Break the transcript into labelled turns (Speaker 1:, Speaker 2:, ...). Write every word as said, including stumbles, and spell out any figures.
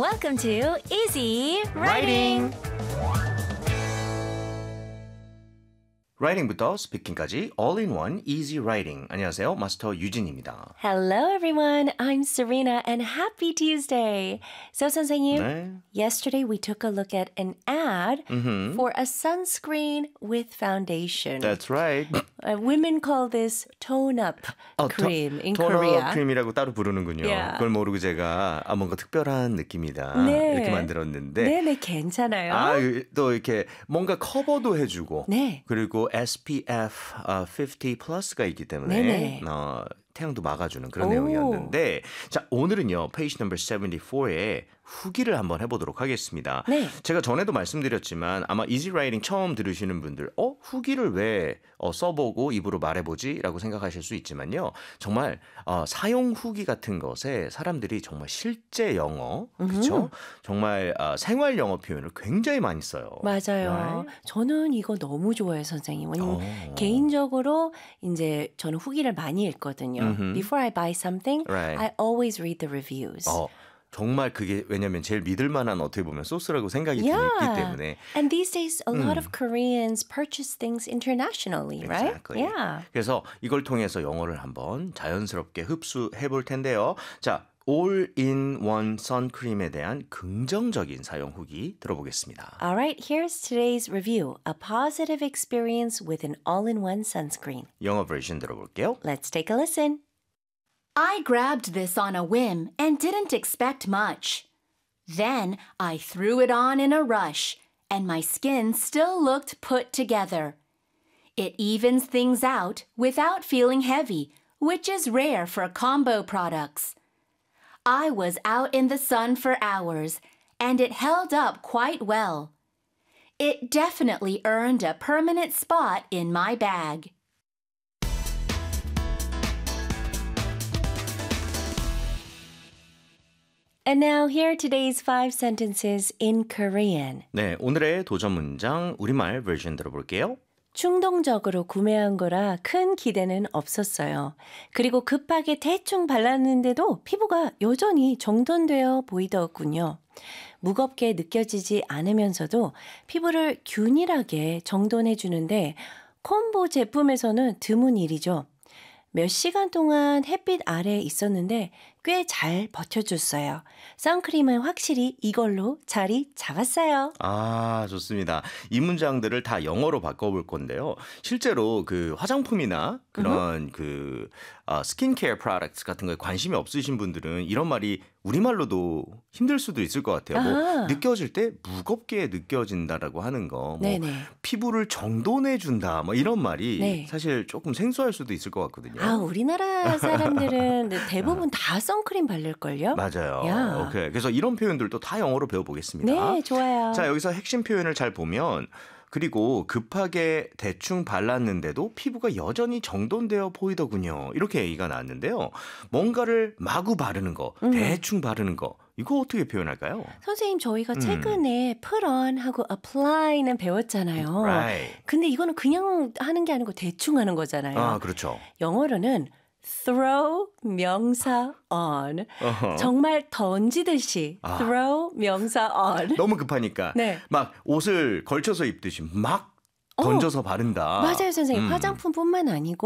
Speaker 1: Welcome to Easy Writing.
Speaker 2: 라이팅부터 스피킹까지 all-in-one easy writing. 안녕하세요. 마스터 유진입니다.
Speaker 1: Hello everyone. I'm Serena and happy Tuesday. So 선생님,
Speaker 2: 네.
Speaker 1: yesterday we took a look at an ad
Speaker 2: Mm-hmm.
Speaker 1: for a sunscreen with foundation.
Speaker 2: That's right.
Speaker 1: Uh, women call this tone-up
Speaker 2: 어,
Speaker 1: cream in
Speaker 2: 톤업
Speaker 1: Korea.
Speaker 2: 크림이라고 따로 부르는군요.
Speaker 1: Yeah.
Speaker 2: 그걸 모르고 제가 아, 뭔가 특별한 느낌이다
Speaker 1: 네.
Speaker 2: 이렇게 만들었는데
Speaker 1: 네네, 괜찮아요.
Speaker 2: 아, 또 이렇게 뭔가 커버도 해주고
Speaker 1: 네.
Speaker 2: 그리고 에스피에프 어, 오십 플러스가 있기 때문에
Speaker 1: 네네.
Speaker 2: 어, 태양도 막아주는 그런
Speaker 1: 오.
Speaker 2: 내용이었는데 자 오늘은요 페이지 넘버 칠십사에 후기를 한번 해보도록 하겠습니다.
Speaker 1: 네.
Speaker 2: 제가 전에도 말씀드렸지만 아마 이지 라이팅 처음 들으시는 분들 어? 후기를 왜 어, 써보고 입으로 말해보지? 라고 생각하실 수 있지만요. 정말 어, 사용 후기 같은 것에 사람들이 정말 실제 영어 그렇죠? 정말 어, 생활 영어 표현을 굉장히 많이 써요.
Speaker 1: 맞아요.
Speaker 2: Right?
Speaker 1: 저는 이거 너무 좋아해요, 선생님. 왜냐면
Speaker 2: 오.
Speaker 1: 개인적으로 이제 저는 후기를 많이 읽거든요.
Speaker 2: 음흠.
Speaker 1: Before I buy something,
Speaker 2: Right.
Speaker 1: I always read the reviews.
Speaker 2: 어, 정말 그게 왜냐면 제일 믿을 만한 어떻게 보면 소스라고 생각이
Speaker 1: Yeah.
Speaker 2: 들기 때문에
Speaker 1: And these days, a lot of Koreans purchase things internationally, right?
Speaker 2: Exactly.
Speaker 1: Yeah.
Speaker 2: 그래서 이걸 통해서 영어를 한번 자연스럽게 흡수해 볼 텐데요. 자, all-in-one 선크림에 대한 긍정적인 사용 후기 들어보겠습니다.
Speaker 1: All right, here's today's review. A positive experience with an all-in-one sunscreen.
Speaker 2: 영어 버전 들어볼게요.
Speaker 1: Let's take a listen.
Speaker 3: I grabbed this on a whim and didn't expect much. Then I threw it on in a rush, and my skin still looked put together. It evens things out without feeling heavy, which is rare for combo products. I was out in the sun for hours, and it held up quite well. It definitely earned a permanent spot in my bag.
Speaker 1: And now here are today's five sentences in Korean.
Speaker 2: 네, 오늘의 도전 문장 우리말 버전 들어볼게요.
Speaker 1: 충동적으로 구매한 거라 큰 기대는 없었어요. 그리고 급하게 대충 발랐는데도 피부가 여전히 정돈되어 보이더군요. 무겁게 느껴지지 않으면서도 피부를 균일하게 정돈해 주는데 콤보 제품에서는 드문 일이죠. 몇 시간 동안 햇빛 아래에 있었는데 꽤 잘 버텨줬어요. 선크림은 확실히 이걸로 자리 잡았어요.
Speaker 2: 아, 좋습니다. 이 문장들을 다 영어로 바꿔볼 건데요. 실제로 그 화장품이나 그런 그 어, 스킨케어 프로덕트 같은 거에 관심이 없으신 분들은 이런 말이 우리말로도 힘들 수도 있을 것 같아요. 뭐
Speaker 1: 아.
Speaker 2: 느껴질 때 무겁게 느껴진다라고 하는 거, 뭐
Speaker 1: 네네.
Speaker 2: 피부를 정돈해준다, 뭐 이런 말이
Speaker 1: 네.
Speaker 2: 사실 조금 생소할 수도 있을 것 같거든요.
Speaker 1: 아, 우리나라 사람들은 대부분 다 선크림 바를걸요?
Speaker 2: 맞아요.
Speaker 1: 야.
Speaker 2: 오케이. 그래서 이런 표현들도 다 영어로 배워보겠습니다.
Speaker 1: 네, 좋아요.
Speaker 2: 자, 여기서 핵심 표현을 잘 보면 그리고 급하게 대충 발랐는데도 피부가 여전히 정돈되어 보이더군요. 이렇게 얘기가 나왔는데요. 뭔가를 마구 바르는 거,
Speaker 1: 음.
Speaker 2: 대충 바르는 거. 이거 어떻게 표현할까요?
Speaker 1: 선생님, 저희가 최근에 put on 하고 apply는 배웠잖아요.
Speaker 2: Right.
Speaker 1: 근데 이거는 그냥 하는 게 아니고 대충 하는 거잖아요.
Speaker 2: 아, 그렇죠.
Speaker 1: 영어로는 throw 명사 on.
Speaker 2: 어허.
Speaker 1: 정말 던지듯이
Speaker 2: 아.
Speaker 1: throw 명사 on.
Speaker 2: 너무 급하니까
Speaker 1: 네.
Speaker 2: 막 옷을 걸쳐서 입듯이 막 던져서 바른다.
Speaker 1: 맞아요, 선생님.
Speaker 2: 음.
Speaker 1: 화장품뿐만 아니고